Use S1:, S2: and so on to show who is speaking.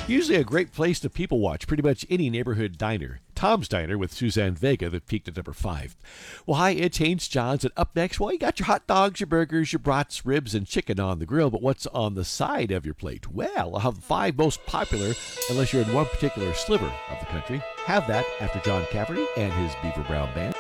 S1: Usually a great place to people watch pretty much any neighborhood diner. Tom's Diner with Suzanne Vega that peaked at number 5. Well, hi, it's Haynes Johns, and up next, well, you got your hot dogs, your burgers, your brats, ribs, and chicken on the grill, but what's on the side of your plate? Well, I'll have the 5 most popular, unless you're in one particular sliver of the country. Have that after John Cafferty and his Beaver Brown Band.